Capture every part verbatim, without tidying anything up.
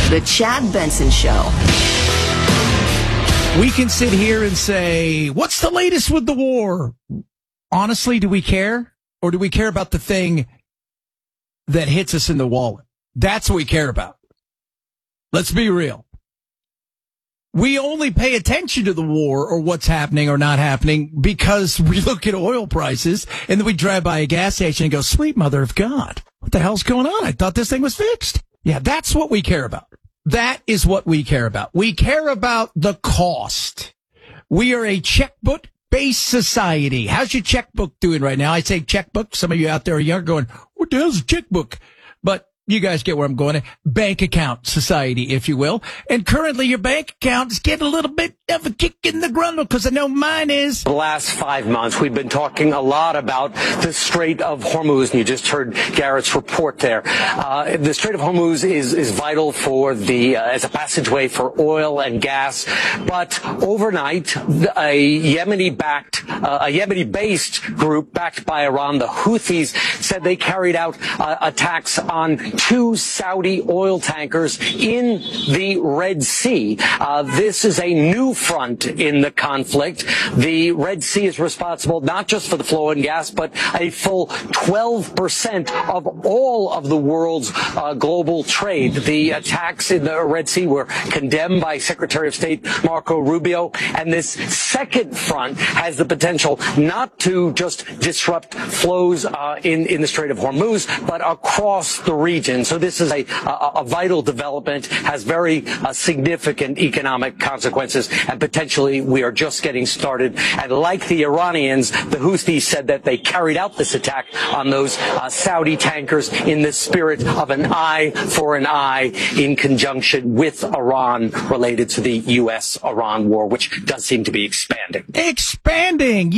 The Chad Benson Show. We can sit here and say, what's the latest with the war? Honestly, do we care? Or do we care about the thing that hits us in the wallet? That's what we care about. Let's be real. We only pay attention to the war or what's happening or not happening because we look at oil prices and then we drive by a gas station and go, sweet mother of God, what the hell's going on? I thought this thing was fixed. Yeah, that's what we care about. That is what we care about. We care about the cost. We are a checkbook-based society. How's your checkbook doing right now? I say checkbook. Some of you out there are younger going, what the hell's a checkbook? But you guys get where I'm going. Bank account society, if you will. And currently your bank account is getting a little bit of a kick in the grundle because I know mine is. The last five months, we've been talking a lot about the Strait of Hormuz, and you just heard Garrett's report there. Uh, the Strait of Hormuz is, is vital for the, uh, as a passageway for oil and gas. But overnight, a Yemeni-backed, uh, a Yemeni-based group backed by Iran, the Houthis, said they carried out uh, attacks on two Saudi oil tankers in the Red Sea. Uh, this is a new front in the conflict. The Red Sea is responsible not just for the flow in gas, but a full twelve percent of all of the world's uh, global trade. The attacks in the Red Sea were condemned by Secretary of State Marco Rubio, and this second front has the potential not to just disrupt flows uh, in, in the Strait of Hormuz, but across the region. So this is a, a, a vital development, has very uh, significant economic consequences, and potentially we are just getting started. And like the Iranians, the Houthis said that they carried out this attack on those uh, Saudi tankers in the spirit of an eye for an eye in conjunction with Iran related to the U S Iran war, which does seem to be expanding. Expanding!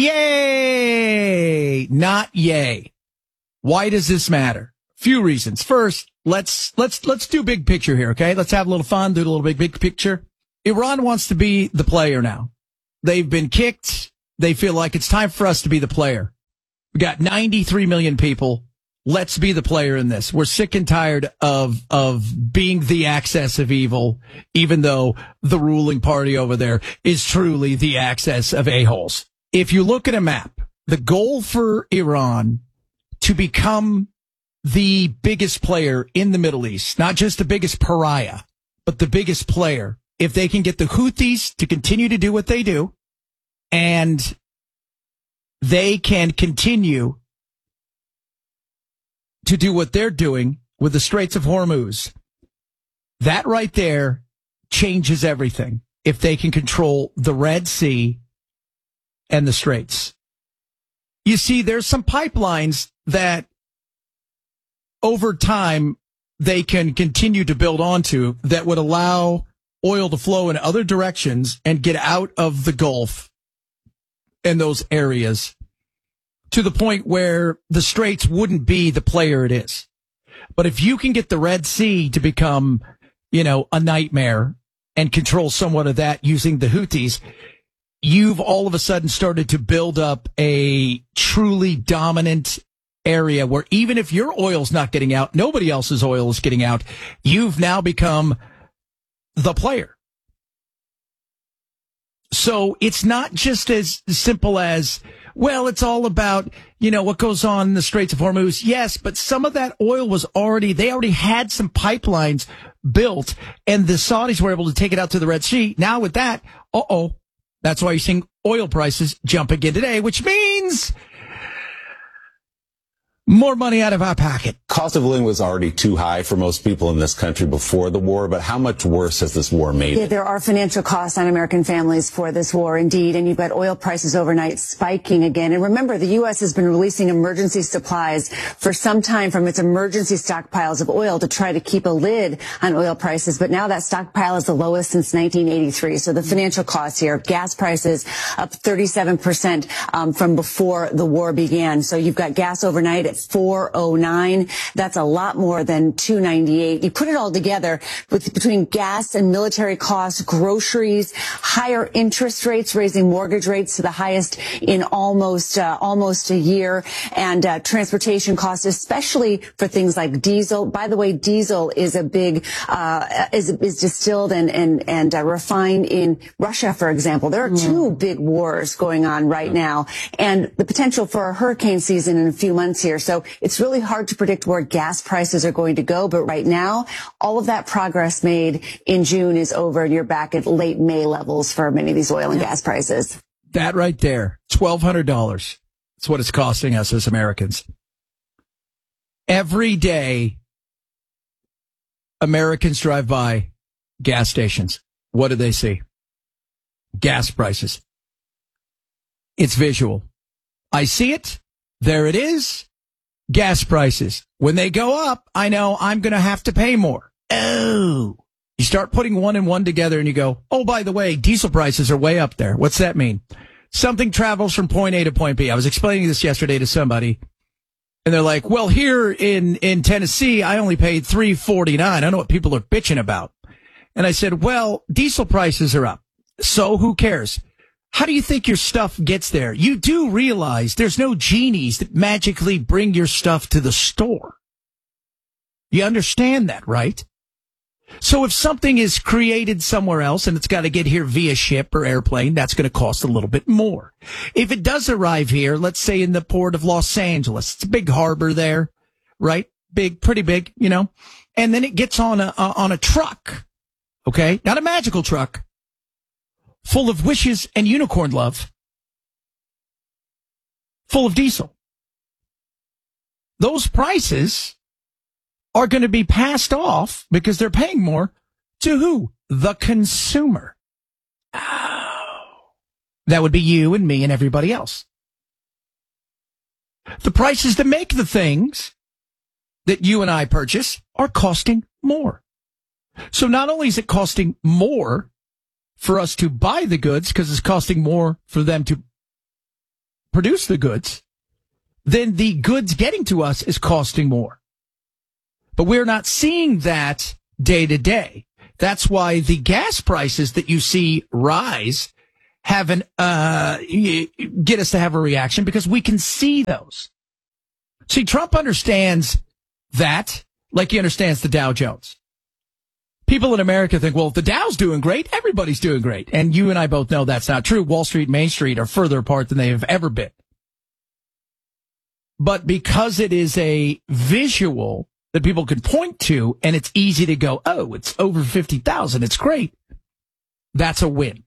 Yay! Not yay. Why does this matter? Few reasons. First, let's let's let's do big picture here, okay? Let's have a little fun, do a little big big picture. Iran wants to be the player now. They've been kicked. They feel like it's time for us to be the player. We got ninety-three million people. Let's be the player in this. We're sick and tired of of being the axis of evil, even though the ruling party over there is truly the axis of a-holes. If you look at a map, the goal for Iran to become the biggest player in the Middle East, not just the biggest pariah, but the biggest player. If they can get the Houthis to continue to do what they do, and they can continue to do what they're doing with the Straits of Hormuz, that right there changes everything. If they can control the Red Sea and the Straits. You see, there's some pipelines that over time, they can continue to build onto that would allow oil to flow in other directions and get out of the Gulf and those areas to the point where the Straits wouldn't be the player it is. But if you can get the Red Sea to become, you know, a nightmare and control somewhat of that using the Houthis, you've all of a sudden started to build up a truly dominant area where even if your oil's not getting out, nobody else's oil is getting out. You've now become the player. So it's not just as simple as, well, it's all about, you know, what goes on in the Straits of Hormuz. Yes, but some of that oil was already, they already had some pipelines built and the Saudis were able to take it out to the Red Sea. Now with that, uh-oh, that's why you're seeing oil prices jump again today, which means more money out of our pocket. Cost of living was already too high for most people in this country before the war, but how much worse has this war made yeah, it? There are financial costs on American families for this war, indeed, and you've got oil prices overnight spiking again. And remember, the U S has been releasing emergency supplies for some time from its emergency stockpiles of oil to try to keep a lid on oil prices, but now that stockpile is the lowest since nineteen eighty-three. So the financial costs here, gas prices up thirty-seven percent um, from before the war began. So you've got gas overnight at four oh nine. That's a lot more than two ninety-eight. You put it all together with between gas and military costs, groceries, higher interest rates, raising mortgage rates to the highest in almost uh, almost a year, and uh, transportation costs, especially for things like diesel. By the way, diesel is a big uh, is is distilled and and and uh, refined in Russia, for example. There are two big wars going on right now, and the potential for a hurricane season in a few months here. So it's really hard to predict where gas prices are going to go. But right now, all of that progress made in June is over, and you're back at late May levels for many of these oil and gas prices. That right there, twelve hundred dollars. That's what it's costing us as Americans. Every day, Americans drive by gas stations. What do they see? Gas prices. It's visual. I see it. There it is. Gas prices. When they go up, I know I'm going to have to pay more. Oh. You start putting one and one together and you go, oh, by the way, diesel prices are way up there. What's that mean? Something travels from point A to point B. I was explaining this yesterday to somebody, and they're like, well, here in, in Tennessee, I only paid three forty-nine. I don't know what people are bitching about. And I said, well, diesel prices are up. So who cares? How do you think your stuff gets there? You do realize there's no genies that magically bring your stuff to the store. You understand that, right? So if something is created somewhere else and it's got to get here via ship or airplane, that's going to cost a little bit more. If it does arrive here, let's say in the port of Los Angeles, it's a big harbor there, right? Big, pretty big, you know, and then it gets on a, uh, on a truck. Okay. Not a magical truck full of wishes and unicorn love, full of diesel. Those prices are going to be passed off because they're paying more to who? The consumer. Oh. That would be you and me and everybody else. The prices to make the things that you and I purchase are costing more. So not only is it costing more for us to buy the goods because it's costing more for them to produce the goods, then the goods getting to us is costing more. But we're not seeing that day to day. That's why the gas prices that you see rise haven't, uh, get us to have a reaction because we can see those. See, Trump understands that like he understands the Dow Jones. People in America think, well, if the Dow's doing great, everybody's doing great. And you and I both know that's not true. Wall Street and Main Street are further apart than they have ever been. But because it is a visual that people can point to and it's easy to go, oh, it's over fifty thousand. It's great. That's a win.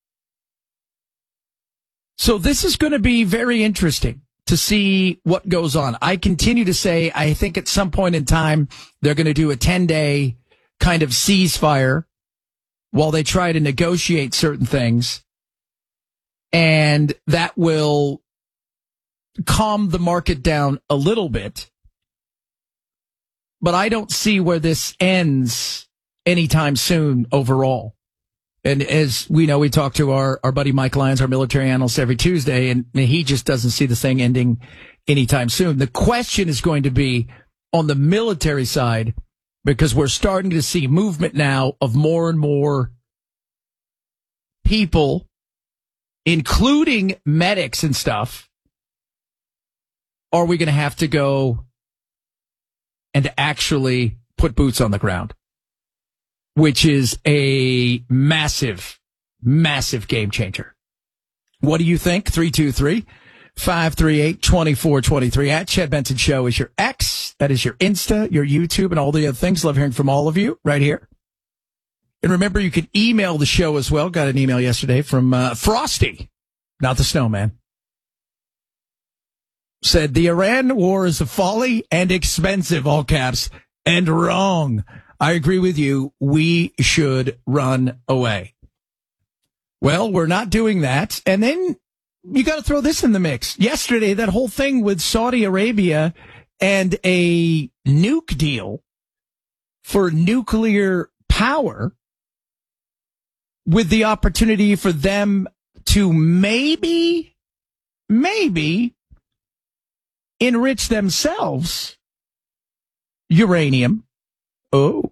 So this is going to be very interesting to see what goes on. I continue to say, I think at some point in time, they're going to do a ten day kind of ceasefire while they try to negotiate certain things. And that will calm the market down a little bit. But I don't see where this ends anytime soon overall. And as we know, we talk to our, our buddy Mike Lyons, our military analyst, every Tuesday, and he just doesn't see this thing ending anytime soon. The question is going to be on the military side, because we're starting to see movement now of more and more people, including medics and stuff. Are we going to have to go and actually put boots on the ground? Which is a massive, massive game changer. What do you think? three two three, five three eight, two four two three. At Chad Benson Show is your X. That is your Insta, your YouTube, and all the other things. Love hearing from all of you right here. And remember, you can email the show as well. Got an email yesterday from uh, Frosty, not the snowman. Said, the Iran war is a folly and expensive, all caps, and wrong. I agree with you. We should run away. Well, we're not doing that. And then you got to throw this in the mix. Yesterday, that whole thing with Saudi Arabia and a nuke deal for nuclear power with the opportunity for them to maybe, maybe enrich themselves uranium. Oh.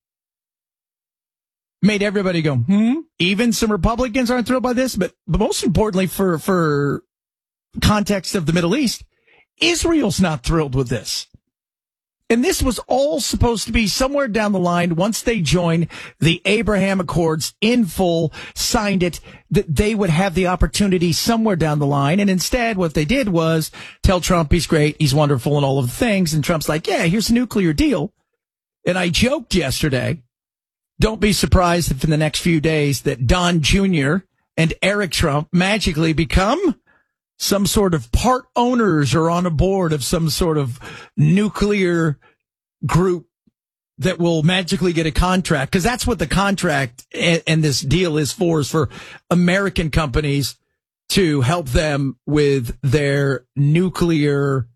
Made everybody go, hmm? Even some Republicans aren't thrilled by this, but, but most importantly for, for context of the Middle East, Israel's not thrilled with this. And this was all supposed to be somewhere down the line, once they joined the Abraham Accords in full, signed it, that they would have the opportunity somewhere down the line. And instead, what they did was tell Trump he's great, he's wonderful, and all of the things. And Trump's like, yeah, here's a nuclear deal. And I joked yesterday, don't be surprised if in the next few days that Don Junior and Eric Trump magically become some sort of part owners or on a board of some sort of nuclear group that will magically get a contract. Because that's what the contract and, and this deal is for, is for American companies to help them with their nuclear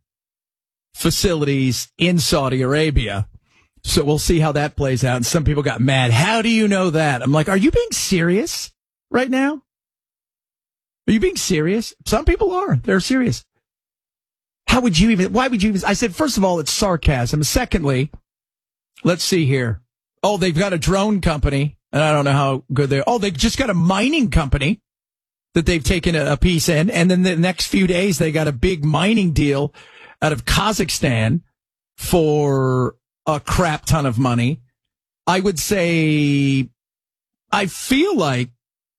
facilities in Saudi Arabia. So we'll see how that plays out. And some people got mad. How do you know that? I'm like, are you being serious right now? Are you being serious? Some people are. They're serious. How would you even, why would you even, I said, first of all, it's sarcasm. Secondly, let's see here. Oh, they've got a drone company, and I don't know how good they're. Oh, they've just got a mining company that they've taken a, a piece in. And then the next few days, they got a big mining deal out of Kazakhstan for a crap ton of money. I would say, I feel like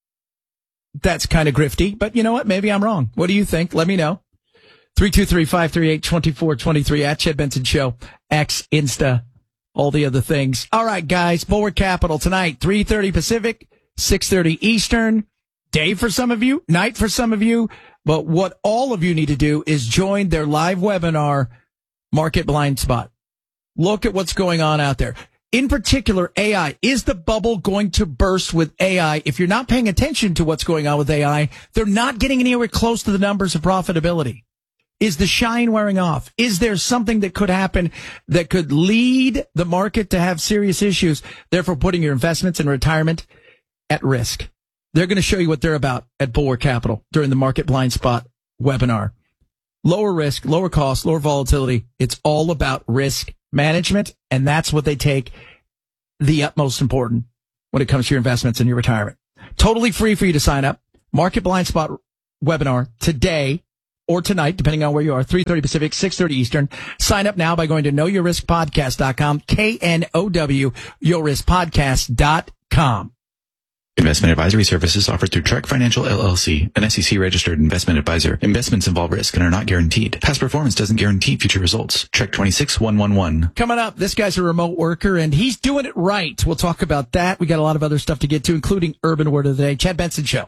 that's kind of grifty, but you know what? Maybe I'm wrong. What do you think? Let me know. three two three, five three eight, two four two three at Chad Benson Show, X, Insta, all the other things. All right, guys, Bulwark Capital tonight, three thirty Pacific, six thirty Eastern. Day for some of you, night for some of you. But what all of you need to do is join their live webinar, Market Blind Spot. Look at what's going on out there. In particular, A I. Is the bubble going to burst with A I? If you're not paying attention to what's going on with A I, they're not getting anywhere close to the numbers of profitability. Is the shine wearing off? Is there something that could happen that could lead the market to have serious issues, therefore putting your investments and retirement at risk? They're going to show you what they're about at Bulwark Capital during the Market Blind Spot webinar. Lower risk, lower cost, lower volatility. It's all about risk management, and that's what they take the utmost important when it comes to your investments and your retirement. Totally free for you to sign up. Market Blind Spot webinar today or tonight, depending on where you are, three thirty Pacific, six thirty Eastern. Sign up now by going to know your risk podcast dot com, K N O W, your risk podcast dot com. Investment advisory services offered through Trek Financial L L C, an S E C-registered investment advisor. Investments involve risk and are not guaranteed. Past performance doesn't guarantee future results. Trek two six one one one. Coming up, this guy's a remote worker, and he's doing it right. We'll talk about that. We got a lot of other stuff to get to, including Urban Word of the Day. Chad Benson Show.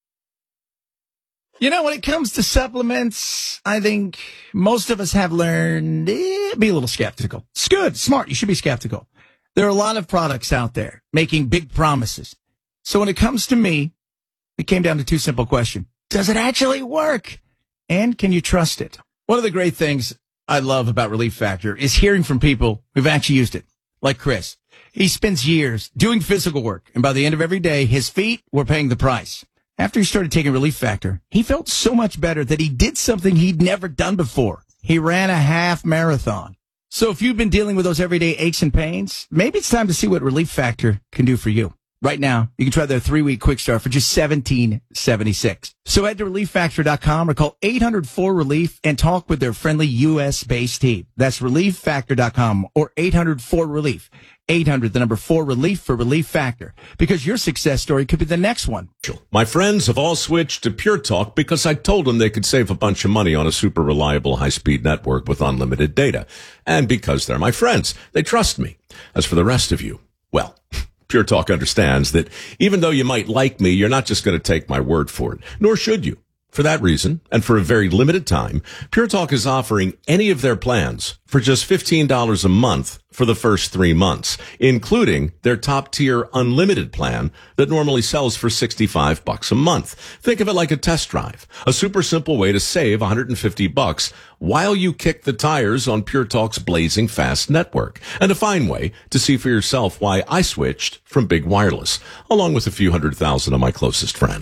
You know, when it comes to supplements, I think most of us have learned, eh, be a little skeptical. It's good, smart. You should be skeptical. There are a lot of products out there making big promises. So when it comes to me, it came down to two simple questions. Does it actually work? And can you trust it? One of the great things I love about Relief Factor is hearing from people who've actually used it, like Chris. He spends years doing physical work, and by the end of every day, his feet were paying the price. After he started taking Relief Factor, he felt so much better that he did something he'd never done before. He ran a half marathon. So if you've been dealing with those everyday aches and pains, maybe it's time to see what Relief Factor can do for you. Right now, you can try their three-week quick start for just seventeen seventy-six. So head to relief factor dot com or call eight hundred four relief and talk with their friendly U S-based team. That's relief factor dot com or eight hundred four relief. eight hundred, the number four, relief for Relief Factor. Because your success story could be the next one. My friends have all switched to Pure Talk because I told them they could save a bunch of money on a super reliable high-speed network with unlimited data. And because they're my friends, they trust me. As for the rest of you, well, Pure Talk understands that even though you might like me, you're not just going to take my word for it, nor should you. For that reason, and for a very limited time, Pure Talk is offering any of their plans for just fifteen dollars a month for the first three months, including their top-tier unlimited plan that normally sells for sixty-five bucks a month. Think of it like a test drive, a super simple way to save one hundred fifty bucks while you kick the tires on Pure Talk's blazing fast network, and a fine way to see for yourself why I switched from Big Wireless, along with a few hundred thousand of my closest friends.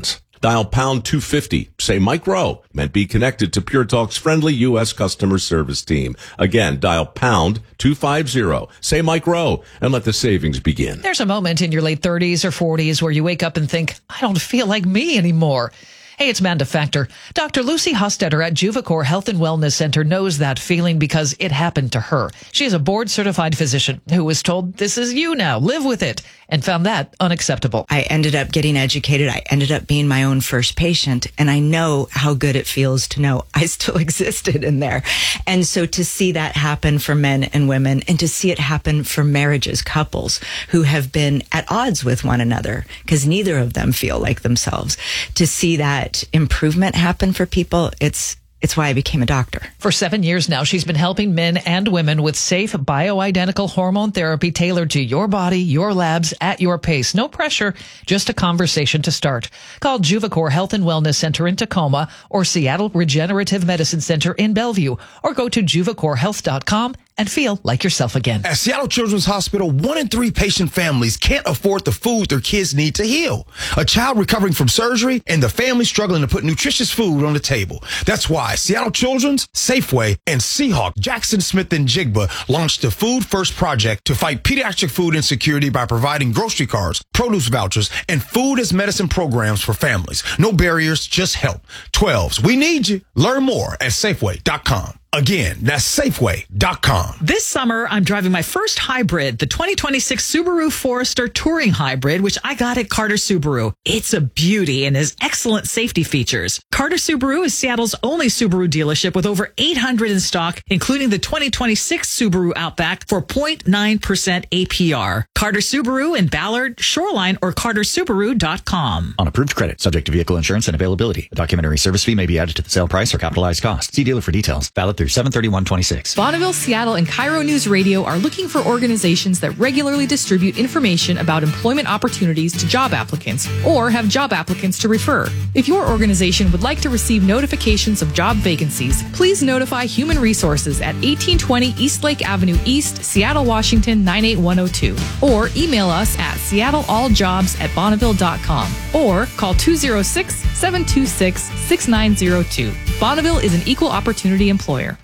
Dial pound two fifty. Say Mike Rowe, and be connected to Pure Talk's friendly U S customer service team. Again, dial pound two fifty. Say Mike Rowe, and let the savings begin. There's a moment in your late thirties or forties where you wake up and think, I don't feel like me anymore. Hey, it's Manda Factor. Doctor Lucy Hostetter at Juvacor Health and Wellness Center knows that feeling because it happened to her. She is a board-certified physician who was told, this is you now, live with it, and found that unacceptable. I ended up getting educated. I ended up being my own first patient, and I know how good it feels to know I still existed in there. And so to see that happen for men and women, and to see it happen for marriages, couples who have been at odds with one another because neither of them feel like themselves, to see that improvement happen for people, it's It's why I became a doctor. For seven years now, she's been helping men and women with safe, bioidentical hormone therapy tailored to your body, your labs, at your pace. No pressure, just a conversation to start. Call Juvacor Health and Wellness Center in Tacoma or Seattle Regenerative Medicine Center in Bellevue, or go to juvacor health dot com and feel like yourself again. At Seattle Children's Hospital, one in three patient families can't afford the food their kids need to heal. A child recovering from surgery and the family struggling to put nutritious food on the table. That's why Seattle Children's, Safeway, and Seahawk, Jackson Smith and Jigba launched the Food First Project to fight pediatric food insecurity by providing grocery cards, produce vouchers, and food as medicine programs for families. No barriers, just help. twelves, we need you. Learn more at Safeway dot com. Again, that's Safeway dot com. This summer, I'm driving my first hybrid, the twenty twenty-six Subaru Forester Touring Hybrid, which I got at Carter Subaru. It's a beauty and has excellent safety features. Carter Subaru is Seattle's only Subaru dealership with over eight hundred in stock, including the twenty twenty-six Subaru Outback for zero point nine percent A P R. Carter Subaru in Ballard, Shoreline, or carter subaru dot com. On approved credit, subject to vehicle insurance and availability. A documentary service fee may be added to the sale price or capitalized cost. See dealer for details. Valid through seven thirty-one twenty-six. Bonneville, Seattle, and Cairo News Radio are looking for organizations that regularly distribute information about employment opportunities to job applicants or have job applicants to refer. If your organization would like to receive notifications of job vacancies, please notify Human Resources at eighteen twenty East Lake Avenue East, Seattle, Washington nine eight one oh two, or email us at seattlealljobs at bonneville dot com, or call two oh six, seven two six, six nine oh two. Bonneville is an equal opportunity employer.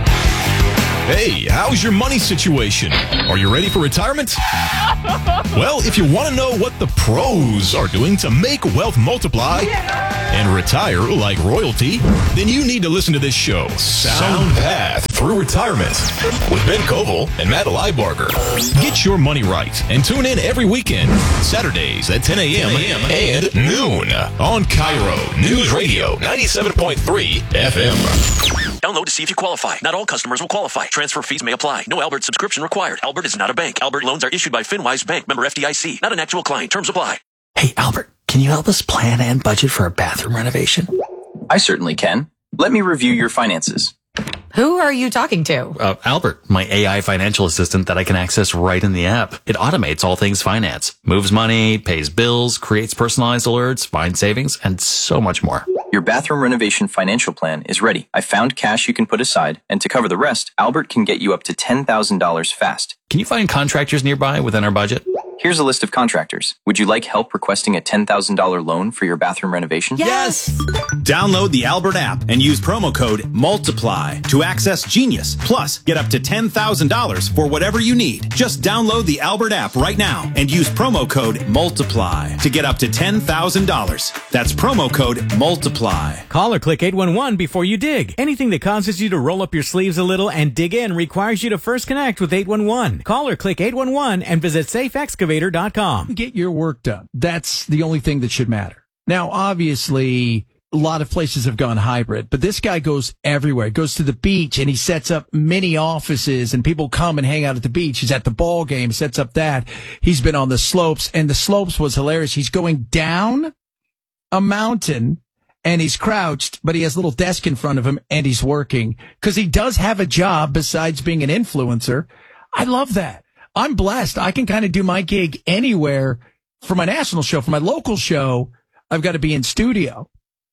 Hey, how's your money situation? Are you ready for retirement? Well, if you want to know what the pros are doing to make wealth multiply and retire like royalty, then you need to listen to this show, Sound Path Through Retirement, with Ben Koval and Matt Leibarger. Get your money right and tune in every weekend, Saturdays at ten a.m. and noon on Cairo News Radio ninety-seven point three F M. Download to see if you qualify. Not all customers will qualify. Transfer fees may apply. No Albert subscription required. Albert is not a bank. Albert loans are issued by FinWise Bank, member F D I C. Not an actual client. Terms apply. Hey, Albert, can you help us plan and budget for a bathroom renovation? I certainly can. Let me review your finances. Who are you talking to? Uh, Albert, my A I financial assistant that I can access right in the app. It automates all things finance, moves money, pays bills, creates personalized alerts, finds savings, and so much more. Your bathroom renovation financial plan is ready. I found cash you can put aside, and to cover the rest, Albert can get you up to ten thousand dollars fast. Can you find contractors nearby within our budget? Here's a list of contractors. Would you like help requesting a ten thousand dollars loan for your bathroom renovation? Yes! Download the Albert app and use promo code MULTIPLY to access Genius. Plus, get up to ten thousand dollars for whatever you need. Just download the Albert app right now and use promo code MULTIPLY to get up to ten thousand dollars. That's promo code MULTIPLY. Call or click eight one one before you dig. Anything that causes you to roll up your sleeves a little and dig in requires you to first connect with eight one one. Call or click eight one one and visit safe excavator dot com. Get your work done. That's the only thing that should matter. Now, obviously, a lot of places have gone hybrid, but this guy goes everywhere. He goes to the beach and he sets up mini offices and people come and hang out at the beach. He's at the ball game, sets up that. He's been on the slopes, and the slopes was hilarious. He's going down a mountain and he's crouched, but he has a little desk in front of him and he's working because he does have a job besides being an influencer. I love that. I'm blessed. I can kind of do my gig anywhere. For my national show, for my local show, I've got to be in studio,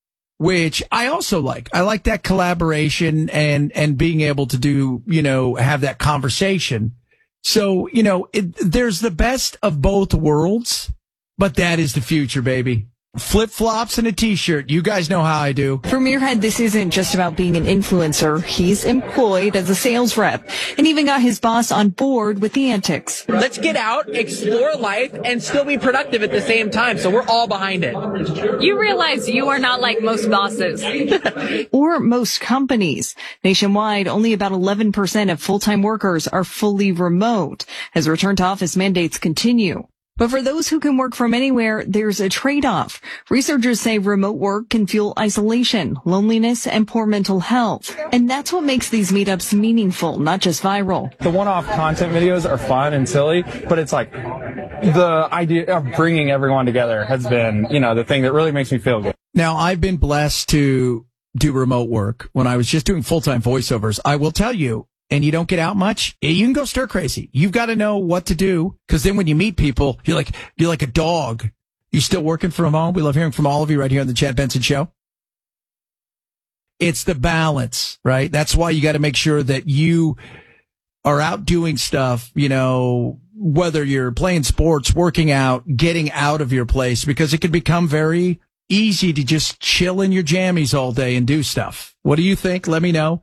which I also like. I like that collaboration and, and being able to do, you know, have that conversation. So, you know, it, there's the best of both worlds, but that is the future, baby. Flip-flops and a t-shirt. You guys know how I do. For Muirhead, this isn't just about being an influencer. He's employed as a sales rep and even got his boss on board with the antics. Let's get out, explore life, and still be productive at the same time. So we're all behind it. You realize you are not like most bosses. Or most companies. Nationwide, only about eleven percent of full-time workers are fully remote as return to office mandates continue. But for those who can work from anywhere, there's a trade-off. Researchers say remote work can fuel isolation, loneliness, and poor mental health. And that's what makes these meetups meaningful, not just viral. The one-off content videos are fun and silly, but it's like the idea of bringing everyone together has been, you know, the thing that really makes me feel good. Now, I've been blessed to do remote work when I was just doing full-time voiceovers. I will tell you, and you don't get out much, you can go stir crazy. You've got to know what to do, because then when you meet people, you're like you're like a dog. You still working from home? We love hearing from all of you right here on the Chad Benson Show. It's the balance, right? That's why you got to make sure that you are out doing stuff, you know, whether you're playing sports, working out, getting out of your place, because it can become very easy to just chill in your jammies all day and do stuff. What do you think? Let me know.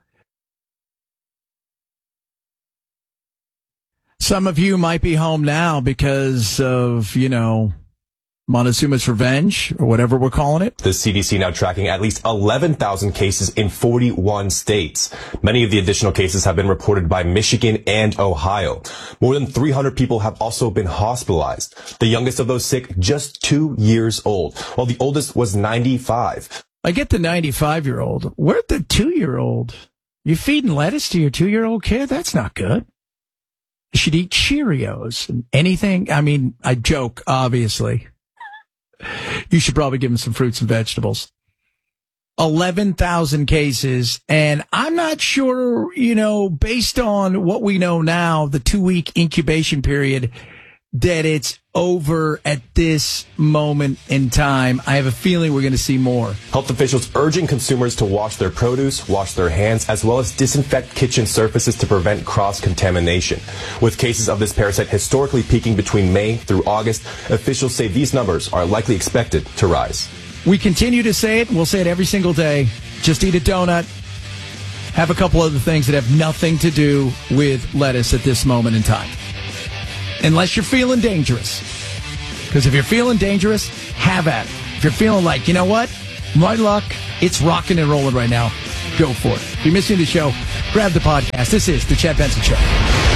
Some of you might be home now because of, you know, Montezuma's revenge or whatever we're calling it. The C D C now tracking at least eleven thousand cases in forty-one states. Many of the additional cases have been reported by Michigan and Ohio. More than three hundred people have also been hospitalized. The youngest of those sick, just two years old, while the oldest was ninety-five. I get the ninety-five-year-old. Where's the two-year-old? You feeding lettuce to your two-year-old kid? That's not good. You should eat Cheerios and anything. I mean, I joke, obviously. You should probably give him some fruits and vegetables. eleven thousand cases. And I'm not sure, you know, based on what we know now, the two-week incubation period, that it's over at this moment in time. I have a feeling we're going to see more. Health officials urging consumers to wash their produce, wash their hands, as well as disinfect kitchen surfaces to prevent cross-contamination. With cases of this parasite historically peaking between May through August, officials say these numbers are likely expected to rise. We continue to say it. We'll say it every single day. Just eat a donut. Have a couple other things that have nothing to do with lettuce at this moment in time. Unless you're feeling dangerous. Because if you're feeling dangerous, have at it. If you're feeling like, you know what? My luck, it's rocking and rolling right now. Go for it. If you're missing the show, grab the podcast. This is The Chad Benson Show.